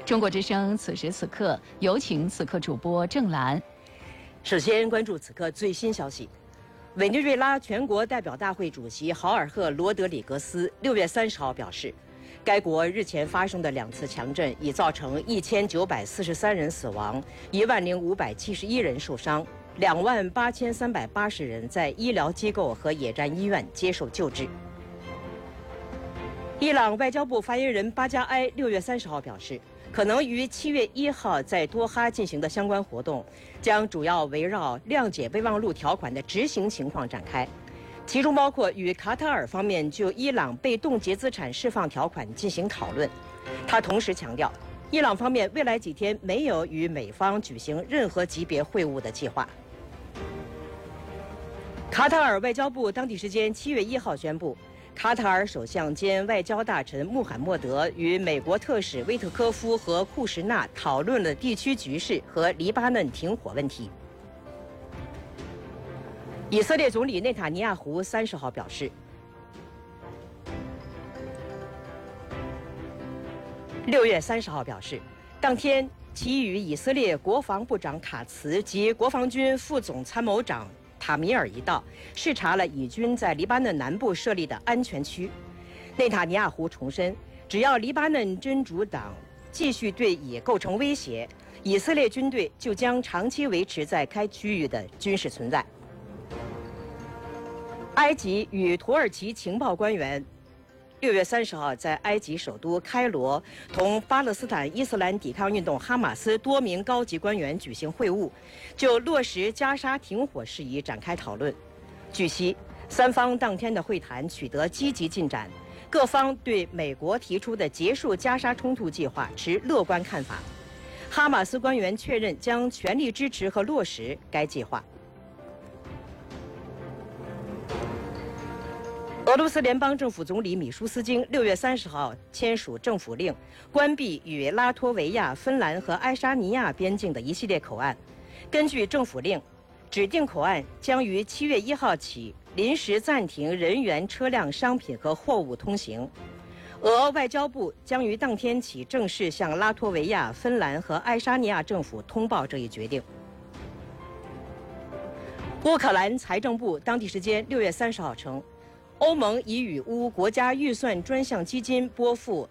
中国之声此时此刻，有请此刻主播郑兰。 首先关注此刻最新消息。委内瑞拉全国代表大会主席豪尔赫·罗德里格斯6月30号表示，该国日前发生的2次强震已造成1943人死亡，10571人受伤，28380人在医疗机构和野战医院接受救治。伊朗外交部发言人巴加埃6月30号表示，可能于7月1号在多哈进行的相关活动，将主要围绕谅解备忘录条款的执行情况展开，其中包括与卡塔尔方面就伊朗被冻结资产释放条款进行讨论。他同时强调，伊朗方面未来几天没有与美方举行任何级别会晤的计划。卡塔尔外交部当地时间7月1号宣布，卡塔尔首相兼外交大臣穆罕默德与美国特使威特科夫和库什纳讨论了地区局势和黎巴嫩停火问题。以色列总理内塔尼亚胡30号表示，6月30号表示，当天其与以色列国防部长卡茨及国防军副总参谋长塔米尔一道视察了以军在黎巴嫩南部设立的安全区。内塔尼亚胡重申，只要黎巴嫩真主党继续对以构成威胁，以色列军队就将长期维持在该区域的军事存在。埃及与土耳其情报官员6月30号在埃及首都开罗同巴勒斯坦伊斯兰抵抗运动哈马斯多名高级官员举行会晤，就落实加沙停火事宜展开讨论。据悉，三方当天的会谈取得积极进展，各方对美国提出的结束加沙冲突计划持乐观看法。哈马斯官员确认将全力支持和落实该计划。俄罗斯联邦政府总理米舒斯京6月30号签署政府令，关闭与拉脱维亚、芬兰和爱沙尼亚边境的一系列口岸。根据政府令，指定口岸将于7月1号起临时暂停人员、车辆、商品和货物通行。俄外交部将于当天起正式向拉脱维亚、芬兰和爱沙尼亚政府通报这一决定。乌克兰财政部当地时间6月30号称，欧盟已与乌国家预算专项基金拨付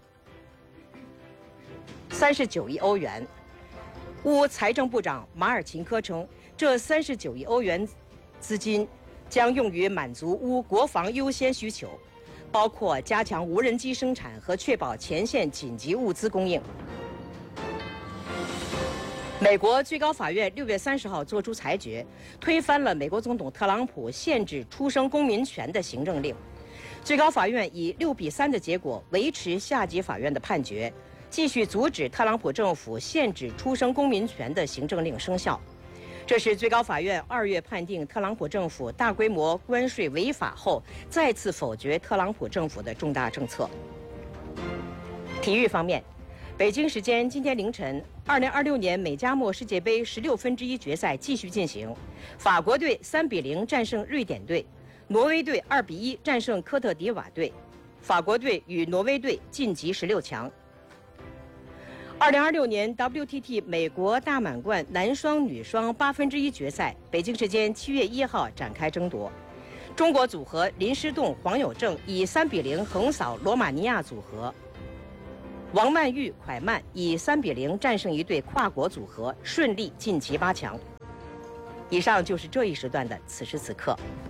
39亿欧元。乌财政部长马尔琴科称，这39亿欧元资金将用于满足乌国防优先需求，包括加强无人机生产和确保前线紧急物资供应。美国最高法院6月30号作出裁决，推翻了美国总统特朗普限制出生公民权的行政令。最高法院以6比3的结果维持下级法院的判决，继续阻止特朗普政府限制出生公民权的行政令生效。这是最高法院2月判定特朗普政府大规模关税违法后，再次否决特朗普政府的重大政策。体育方面，北京时间今天凌晨，2026年美加墨世界杯16分之一决赛继续进行，法国队3比0战胜瑞典队，挪威队2比1战胜科特迪瓦队，法国队与挪威队晋级16强。2026年 WTT 美国大满贯男双、女双8分之一决赛，北京时间7月1号展开争夺。中国组合林诗栋、黄有正以3比0横扫罗马尼亚组合。王曼玉、蒯曼以3比0战胜一对跨国组合，顺利晋级8强。以上就是这一时段的此时此刻。